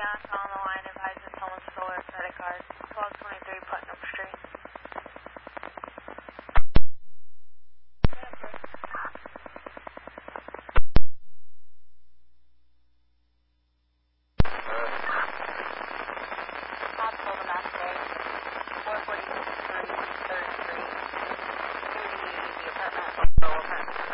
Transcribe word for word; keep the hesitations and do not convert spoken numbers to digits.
Bianca on the line advises someone stole her credit card. twelve twenty-three Putnam Street. Hospital the map today. four forty-three third Street. To the apartment.